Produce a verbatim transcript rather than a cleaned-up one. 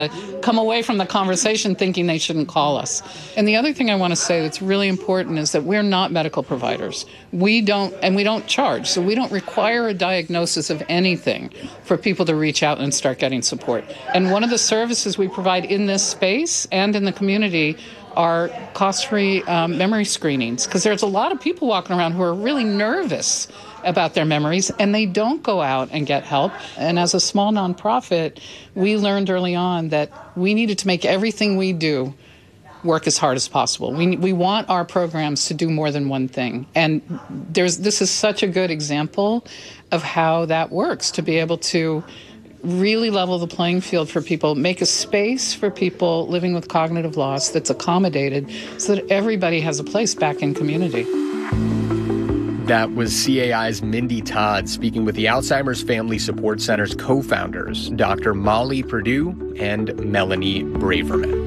come away from the conversation thinking they shouldn't call us. And the other thing I want to say that's really important is that we're not medical providers. We don't, and we don't charge, so we don't require a diagnosis of anything for people to reach out and start getting support. And one of the services we provide in this space and in the community are cost-free um, memory screenings, because there's a lot of people walking around who are really nervous about their memories, and they don't go out and get help. And as a small nonprofit, we learned early on that we needed to make everything we do work as hard as possible. We we want our programs to do more than one thing. And there's this is such a good example of how that works, to be able to really level the playing field for people, make a space for people living with cognitive loss that's accommodated so that everybody has a place back in community. That was C A I's Mindy Todd speaking with the Alzheimer's Family Support Center's co-founders, Doctor Molly Purdue and Melanie Braverman.